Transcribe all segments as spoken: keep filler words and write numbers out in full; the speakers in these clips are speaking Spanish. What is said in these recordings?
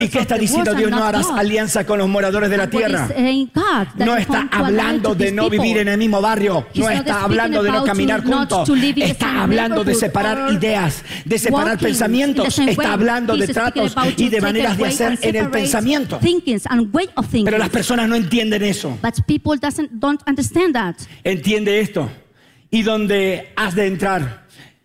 ¿Y qué está diciendo Dios? No harás alianza con los moradores de la tierra. No está hablando de no vivir en el mismo barrio. No está hablando de no caminar juntos. Está hablando de separar ideas, de separar pensamientos. Está hablando de tratos y de maneras de hacer en el pensamiento. Pero las personas no entienden eso. Entiende esto. ¿Y dónde has de entrar?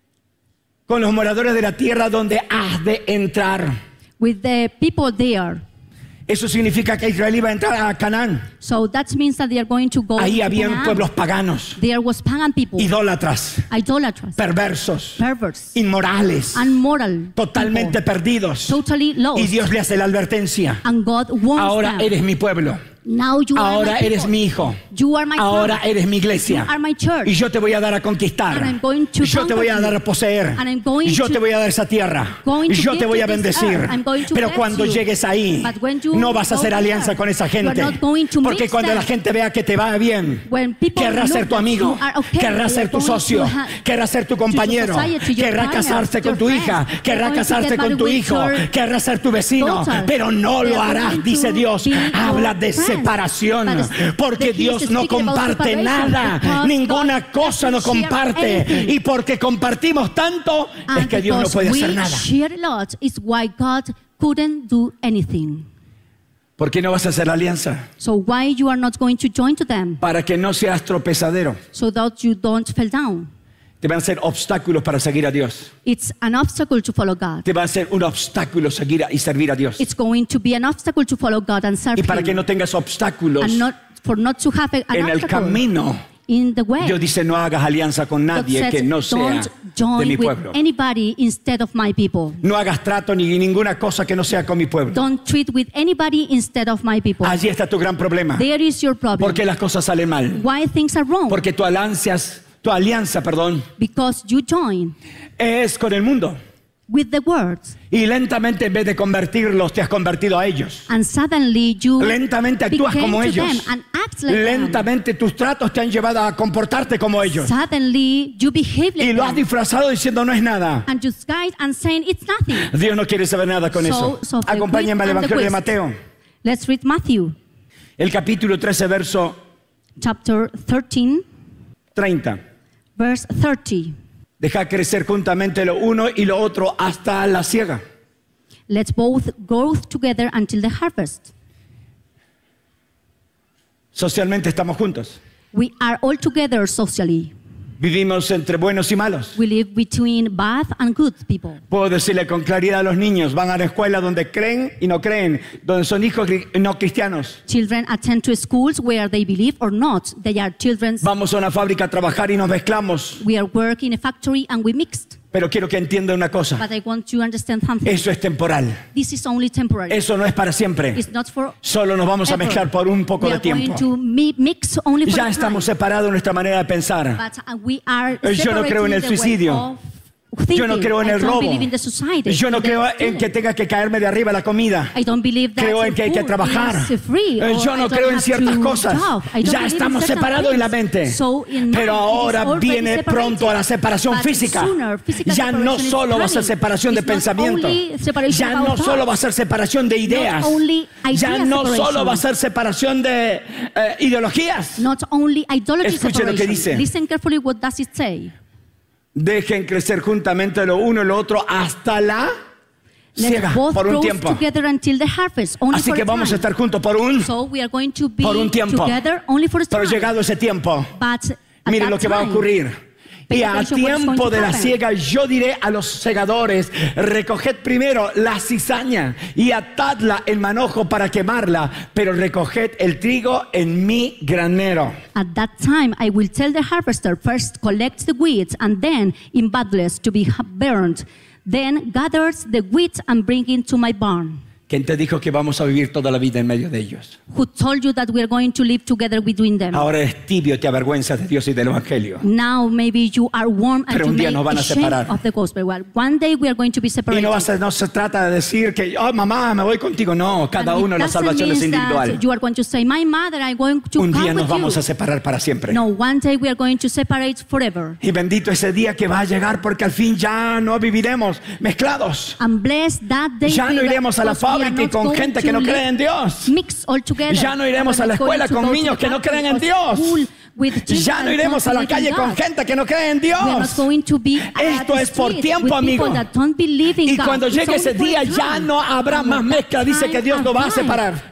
Con los moradores de la tierra, donde has de entrar. With the people there. Eso significa que Israel iba a entrar a Canaán. So that means that they are going to go. Ahí habían pueblos paganos, there was pagan people, idólatras, idolaters, perversos, perverse, inmorales, unmoral, totalmente people, perdidos. Totally lost. Y Dios le hace la advertencia. And God warns Ahora them. Eres mi pueblo. Now you Ahora are my eres mi hijo. You are my Ahora father. eres mi iglesia. You are my church. Y yo te voy a dar a conquistar. And I'm going to Yo te voy a dar a poseer. And I'm going Y yo to, te voy a dar esa tierra. Going Y to yo give te voy a to this bendecir. earth. I'm going to Pero bless cuando you. llegues ahí, But when you no vas a hacer go alianza there, con esa you are gente. not going to Porque mix cuando them. la gente vea que te va bien, When people querrá look ser tu that amigo, you are okay, querrá they ser are tu going socio, to ha- querrá ser tu to your compañero, society, your querrá partner, casarse con your tu friend. hija, They're querrá going to casarse get con married tu with hijo, your querrá ser tu vecino, daughter. pero no They lo are harás, going dice to Dios. be your Habla de friends. separación, But porque the Dios He is no speaking about comparte separation, nada, because ninguna God cosa no doesn't share comparte, anything. y porque compartimos tanto es And que Dios no because puede we hacer nada. share a lot is why God couldn't do anything. ¿Por qué no vas a hacer alianza? So why you are not going to join to them? Para que no seas tropezadero. So that you don't fall down. Te van a ser obstáculos para seguir a Dios. It's an obstacle to follow God. Te va a ser un obstáculo seguir a- y servir a Dios. It's going to be an obstacle to follow God and serve Y para Him. que no tengas obstáculos And not for not to have a, an en el obstacle camino, in the way. Dios dice no hagas alianza con God nadie says, que no sea don't de join mi with pueblo. anybody instead of my people. No hagas trato ni ninguna cosa que no sea con mi pueblo. Don't treat with anybody instead of my people. Allí está tu gran problema. There is your problem. ¿Por qué las cosas salen mal? Why things are wrong? Porque tu alianza, tu alianza, perdón, Because you join es con el mundo. with the words, Y lentamente en vez de convertirlos, te has convertido a ellos. and suddenly you Lentamente actúas became como to ellos. them and act like them. Lentamente tus tratos te han llevado a comportarte como ellos. Suddenly you behave like Y lo has them. disfrazado diciendo no es nada. And you guide and saying it's nothing. Dios no quiere saber nada con So- eso. so the Acompáñenme al quick and the Evangelio de quick. Mateo. Let's read Matthew El capítulo trece, verso chapter thirteen, treinta. verse thirty. Deja crecer juntamente lo uno y lo otro hasta la siega. Let's both grow together until the harvest. Socialmente estamos juntos. We are all together socially. Vivimos entre buenos y malos. We live between bad and good people. Puedo decirle con claridad a los niños, van a la escuela donde creen y no creen, donde son hijos cri- no cristianos. Children attend to schools where they believe or not. They are children. Vamos a una fábrica a trabajar y nos mezclamos. We are working in a factory and we mixed. Pero quiero que entienda una cosa, But I want you to understand something. eso es temporal. This is only temporary. Eso no es para siempre. It's not for Solo nos vamos a ever. mezclar por un poco We de are going tiempo. to mi- mix only for Ya a estamos time. separados de nuestra manera de pensar. But uh, we are Yo no creo en el separated in the way suicidio. of thinking. Yo no creo en I el don't robo. believe in the society. Yo no in the creo en stealing. que tenga que caerme de arriba la comida. I don't believe that Creo en que hay que food trabajar. is free, Eh, or Yo I no don't creo en have ciertas to cosas. job. I don't Ya believe in estamos certain separados en la things. mente. So in Pero mind, ahora it is already viene separated. pronto a la separación But física. sooner, physical Ya no separation is solo va a ser coming. separación de It's not pensamiento. only separation Ya about no solo thoughts. va a ser separación de ideas. Not only Ya idea no separation. solo va a ser separación de eh, ideologías. Not only idolatry Escuche lo que separation. dice. Listen carefully, what does it say? Dejen crecer juntamente lo uno y lo otro hasta la siega, Let's both por un grow tiempo. together until the harvest. Only Así for que a vamos a time. estar juntos por un, So we are going to be por un tiempo. together only for a Pero time. llegado ese tiempo, But at miren that lo que va a time, ocurrir. pay Y a attention what is going tiempo to de la happen. siega yo diré a los segadores, recoged primero la cizaña y atadla en manojo para quemarla, pero recoged el trigo en mi granero. At that time, I will tell the harvester, first collect the wheat and then in bundles to be burned. Then gathers the wheat and bring it to my barn. ¿Quién te dijo que vamos a vivir toda la vida en medio de ellos? Who told you that we are going to live together between them? Ahora eres tibio, te avergüenzas de Dios y del Evangelio. Now maybe you are warm and Pero you un día make nos van a ashamed separar. of the gospel. Well, one day we are going to be Y separated. no, vas a- no se trata de decir que, oh mamá, me voy contigo. No, cada And it uno la doesn't salvación es mean that individual. you are going to say, my mother, I'm going to Un come día nos with vamos you. a separar para siempre. No, one day we are going to separate forever. Y bendito ese día que va a llegar porque al fin ya no viviremos mezclados. And bless that day Ya no we- iremos a la because we fábrica y con gente que no cree en Dios. Ya no iremos a la escuela con niños que no creen en Dios. Ya no iremos a la calle con gente que no cree en Dios. Esto es por tiempo, amigo. Y cuando llegue ese día ya no habrá más mezcla. Dice que Dios lo va a separar.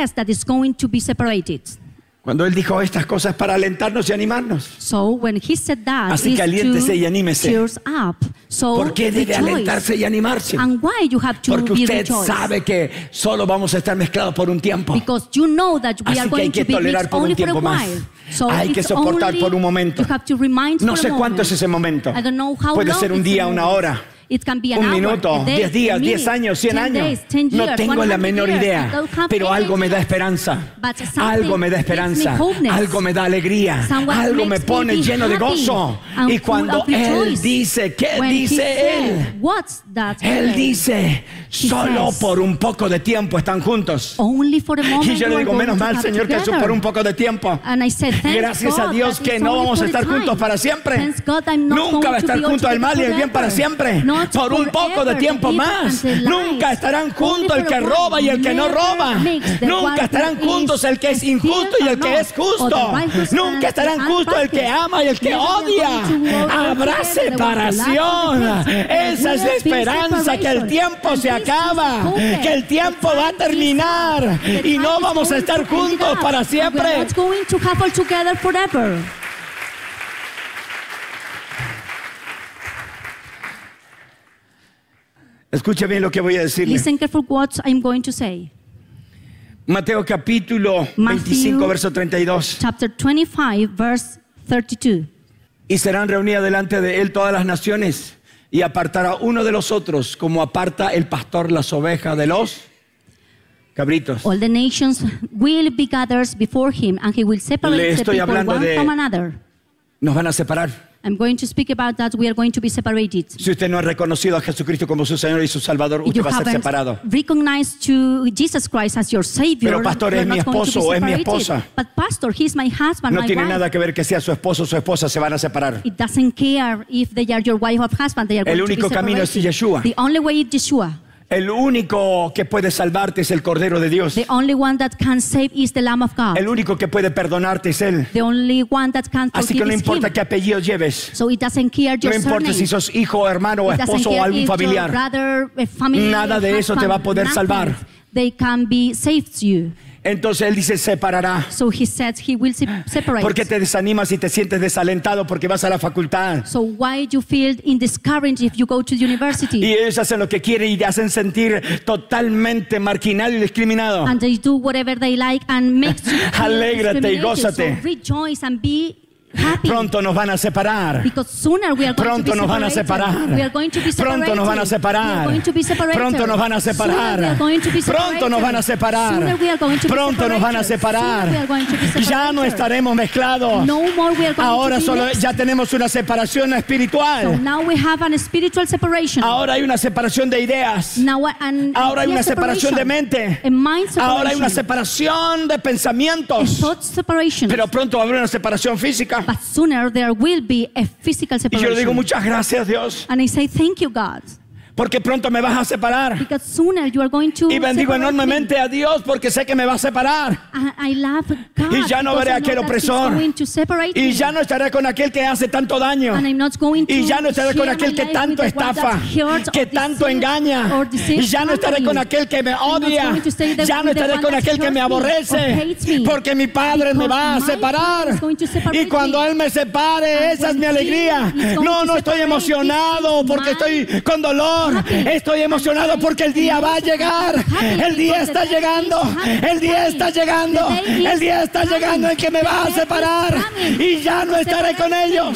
Cuando Él dijo estas cosas para alentarnos y animarnos. So when he said that, así que aliéntese y anímese. Cheers up. So ¿por qué debe rejoice. alentarse y animarse? And why you have to Porque usted rejoice. sabe que solo vamos a estar mezclados por un tiempo. Because you know that we así are que hay going que to be tolerar por un tiempo más. So hay que soportar por un momento. You have to remind no sé for a cuánto moment. es ese momento. I don't know how Puede long ser un día, una hora. It can be an un hour, minuto, a day, diez días, a minute, diez años, cien años. Days, ten years, no tengo la menor years, idea, pero algo me da esperanza. Algo me da esperanza. Algo me da alegría. Algo me pone me lleno de gozo. Y cuando Él dice, ¿qué dice said, Él? Él dice, solo says, por un poco de tiempo están juntos. Only for a moment y yo le digo, menos mal, Señor, que es por un poco de tiempo. Said, gracias God, a Dios que no vamos a estar juntos para siempre. Nunca va a estar junto el mal y el bien para siempre. Por un poco de tiempo más. Nunca estarán juntos el que roba y el que no roba. Nunca estarán juntos el que es injusto y el que es justo. Nunca estarán juntos el que ama y el que odia. Habrá separación. Esa es la esperanza, que el tiempo se acaba, que el tiempo va a terminar y no vamos a estar juntos para siempre. Escucha bien lo que voy a decirle. Listen careful what I'm going to say. Mateo capítulo veinticinco, verso treinta y dos. Chapter twenty-five, verse thirty-two. Y serán reunidas delante de él todas las naciones, y apartará uno de los otros, como aparta el pastor las ovejas de los cabritos. All the nations will be gathered before him, and he will separate the people one de, from another. Nos van a separar. I'm going to speak about that. We are going to be separated. Si usted no ha reconocido a Jesucristo como su Señor y su Salvador, usted va a ser separado. Recognized to Jesus Christ as your Savior. Pero pastor, es mi esposo o es mi esposa. But pastor, he's my husband, no my tiene wife. nada que ver que sea su esposo o su esposa, se van a separar. It doesn't care if they are your wife or husband. They are going El único to be camino es Yeshua. The only way is Yeshua. El único que puede salvarte es el Cordero de Dios. The only one that can save is the Lamb of God. El único que puede perdonarte es Él. The only one that can forgive Así que no importa him. qué apellido lleves. So it doesn't care your no importa surname. si sos hijo, hermano, o esposo o algún familiar. Brother, family, Nada de eso te va a poder nothing. salvar. They can be saved you. Entonces Él dice, separará. So he said he will separate. ¿Por qué te desanimas y te sientes desalentado porque vas a la facultad? So why do you feel discouraged if you go to university? Y ellos hacen lo que quieren y te hacen sentir totalmente marginal y discriminado. And they do whatever they like and makes you feel alégrate y gózate. So rejoice and be happy. Pronto nos van a separar. Because sooner we are going Pronto to be nos van a separar. We are going to be Pronto nos van a separar. We are going to be Pronto nos van a separar. Pronto nos van a separar. Pronto nos van a separar. Ya no estaremos mezclados. No more we are going Ahora to be solo mixed. ya tenemos una separación espiritual. So now we have an spiritual separation. Ahora hay una separación de ideas. Now an Ahora hay una separación de mente. A mind separation. Ahora hay una separación de pensamientos. A thought separation. Pero pronto va a haber una separación física. But sooner there will be a physical Y separation. yo le digo muchas gracias, Dios. And I say thank you, God. Porque pronto me vas a separar. Because sooner you are going to Y bendigo separate enormemente me. a Dios porque sé que me va a separar. I, I love God Y ya no because veré I a know aquel that He's opresor. going to separate Y me. ya no estaré con aquel que hace tanto daño. And I'm not going to Y ya no estaré con share aquel my que life tanto with the one estafa, that hurts que or tanto deceives engaña. or deceives Y ya no estaré somebody. con aquel que me I'm not odia. going to stay there Ya no with the estaré one con that aquel que me hurts me or aborrece. hates me. Porque mi Padre me Because va a my separar. Father is going to separate Y cuando me. Él me separe, And esa es when mi alegría. He is going No, to no estoy separate, emocionado this is porque my estoy con dolor. happy. Estoy emocionado porque el día va a llegar. El día está llegando. El día está llegando. El día está llegando en que me va a separar. Y ya no estaré con ellos.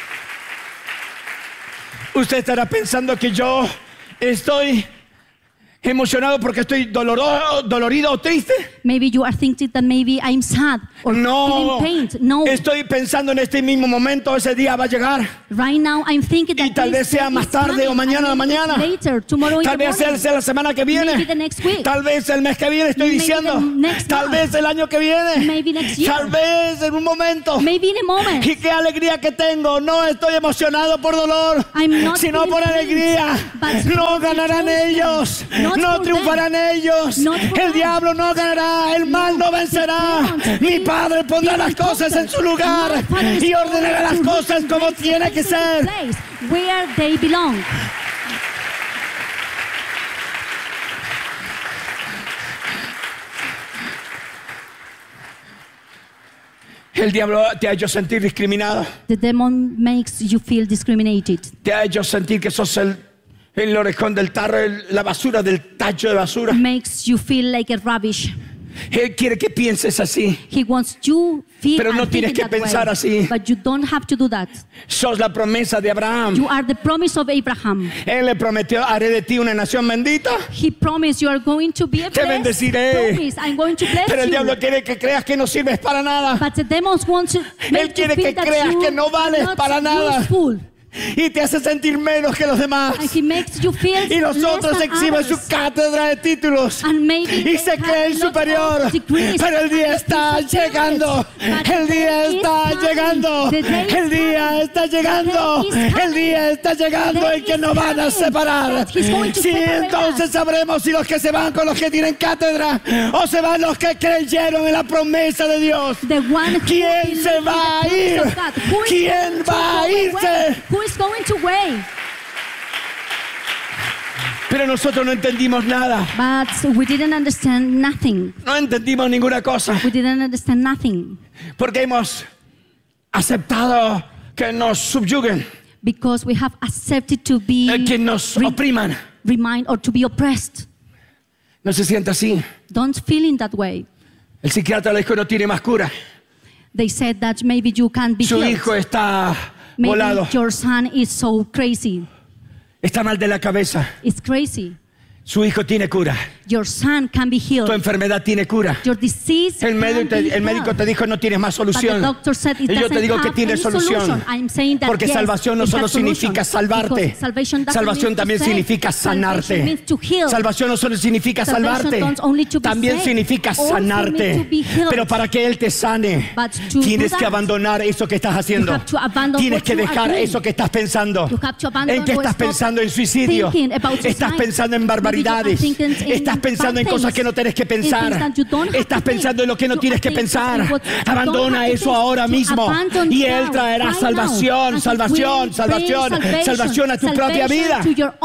Usted estará pensando que yo estoy emocionado porque estoy doloroso, dolorido o triste. Maybe you are thinking that maybe I'm sad or no, feeling pain. No, estoy pensando en este mismo momento, ese día va a llegar. Right now I'm thinking that y tal vez sea más tarde o mañana a la mañana. Later, tomorrow tal vez sea, sea la semana que viene. Maybe the next week. Tal vez el mes que viene, estoy maybe diciendo. Tal vez el año que viene. Maybe next year. Tal vez en un momento. Maybe in a moment. Y qué alegría que tengo. No estoy emocionado por dolor, sino por alegría. No ganarán ellos. No triunfarán ellos. El diablo no ganará. El mal no vencerá. Mi Padre pondrá las cosas en su lugar y ordenará las cosas como tiene que ser. Where they belong. El diablo te ha hecho sentir discriminado. The demon makes you feel discriminated. Te ha hecho sentir que sos el, el orejón del tarro, el, la basura del tacho de basura. Makes you feel like a rubbish. Él quiere que pienses así. He wants you feel Pero no tienes que pensar way, así. But you don't have to do that. Sos la promesa de Abraham. You are the promise of Abraham. Él le prometió, haré de ti una nación bendita. He promised you are going to be a Te bendeciré. Promise, I'm going to bless Pero el you. diablo quiere que creas que no sirves para nada. But the demons want to make Él quiere you que feel creas that que no vales para nada. Useful. Y te hace sentir menos que los demás. And he makes you feel y los otros exhiben su cátedra de títulos. Y se creen superior. Pero el día está llegando. El día está llegando. El día está llegando. El día está llegando en que nos van a separar. Sí, entonces sabremos si los que se van con los que tienen cátedra o se van los que creyeron en la promesa de Dios. ¿Quién se va a ir? ¿Quién va a irse? Is going to way. Pero nosotros no entendimos nada. But we didn't understand nothing. No entendimos ninguna cosa. We didn't understand nothing. Porque hemos aceptado que nos subyuguen. Because we have accepted to be eh, que nos opriman. Remind or to be oppressed. No se sienta así. Don't feel in that way. El psiquiatra le dijo no tiene más cura. They said that maybe you can't be Su healed. hijo está Maybe volado. Your son is so crazy. Está mal de la cabeza. It's crazy. Su hijo tiene cura. Your son can be healed. Tu enfermedad tiene cura. Your disease el, médico te, el médico te dijo no tienes más solución. Y yo te digo que tiene solución. Porque yes, salvación no solo significa salvarte. Salvación también significa sanarte. Salvación no solo significa salvarte. También significa sanarte. Pero para que Él te sane, tienes que abandonar eso que estás haciendo. Tienes que dejar eso que estás pensando. ¿En qué estás pensando? En suicidio. Estás pensando en barbaridad. Estás pensando en cosas que no tienes que pensar. Estás pensando en lo que no tienes que pensar. Abandona eso ahora mismo y Él traerá salvación, salvación, salvación, salvación a tu propia vida.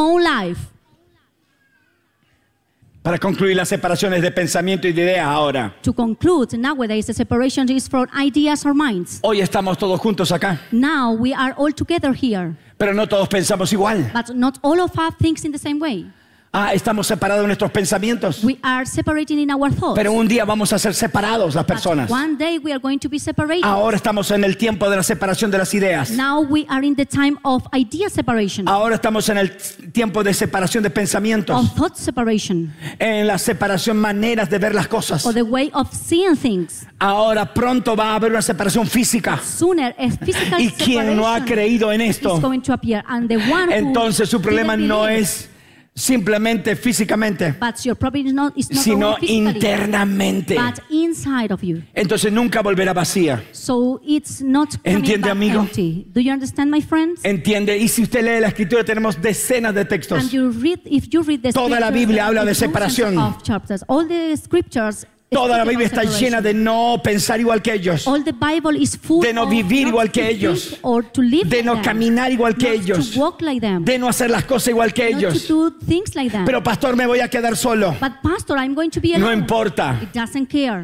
Para concluir las separaciones de pensamiento y de ideas ahora. To conclude, nowadays the separation is from ideas or minds. Hoy estamos todos juntos acá. Now we are all together here. Pero no todos pensamos igual. But not all of us thinks in the same way. Ah, estamos separados de nuestros pensamientos. We are separating in our thoughts. Pero un día vamos a ser separados las personas. But one day we are going to be separated. Ahora estamos en el tiempo de la separación de las ideas. Now we are in the time of idea separation. Ahora estamos en el tiempo de separación de pensamientos. Of thought separation. En la separación maneras de ver las cosas. Or the way of seeing things. Ahora pronto va a haber una separación física. Sooner a physical y quien no ha creído en esto, is going to appear. And the one entonces su problema no es simplemente físicamente, but your problem is not, is not sino internamente. But inside of you. Entonces nunca volverá vacía. So it's not ¿Entiende, amigo? Empty. Do you understand, my friends? Entiende. Y si usted lee la escritura, tenemos decenas de textos. And you read, if you read the Toda la Biblia habla de separación. Of chapters. All the scriptures. Toda la Biblia está llena de no pensar igual que ellos, All the Bible is full de no vivir of igual que ellos, or to live de no like caminar igual que not ellos, to walk like them, de no hacer las cosas igual que not ellos. to do things like them. Pero pastor, me voy a quedar solo. But pastor, I'm going to be alone. No importa. It doesn't care.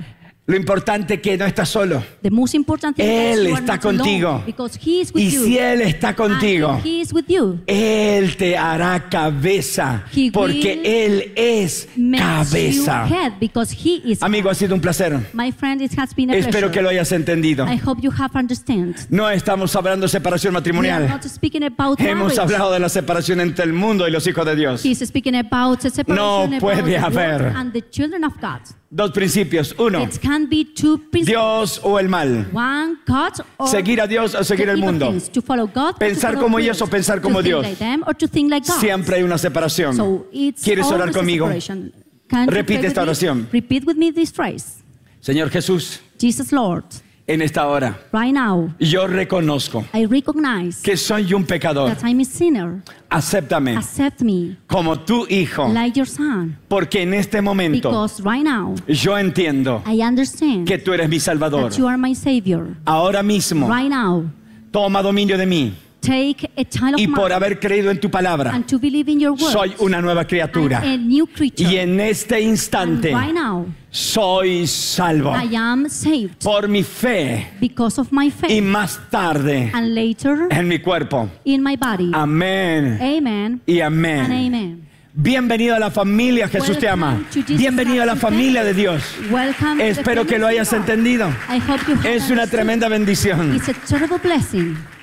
Lo importante es que no estás solo. The most important thing Él is you are está not contigo. alone, because he is with Y you. si Él está And contigo, if he is with you, Él te hará cabeza, He porque will Él es makes cabeza. you head, because he is Amigo, ha head. sido un placer. My friend, it has been a Espero pleasure. que lo hayas entendido. I hope you have understand. No estamos hablando de separación We are matrimonial. not speaking about Hemos marriage. hablado de la separación entre el mundo y los hijos de Dios. He's speaking about a separation No about puede the world haber. and the children of God. Dos principios. Uno, It can be two principles. Dios o el mal. One, God, or Seguir a Dios o seguir the el evil mundo. things, to follow God, or Pensar to follow como good, ellos o pensar como to think Dios. like them or to think like God. Siempre hay una separación. So it's ¿Quieres orar always a conmigo? separation. Can you Repite pray esta with me? oración. Repeat with me this phrase. Señor Jesús, Jesus Lord, en esta hora right now yo reconozco I recognize que soy un pecador. that I'm a sinner. Acéptame Accept me como tu hijo, like your son, porque en este momento because right now yo entiendo I understand que tú eres mi Salvador. that you are my Savior. Ahora mismo Right now, toma dominio de mí take a child of y por mine haber creído en tu palabra and to believe in your word. soy una nueva criatura. I'm a new creature. Y en este And instante right now, soy salvo I am saved por mi fe because of my y faith. más tarde And later, en mi cuerpo. in my body. Amén Amen y and amén. amen. Bienvenido a la familia, Jesús te ama. Welcome to Jesus Bienvenido a la Christ. familia de Dios. Welcome to the Espero que lo family hayas of God. entendido. I hope you have Es una understood. tremenda bendición. It's a terrible blessing.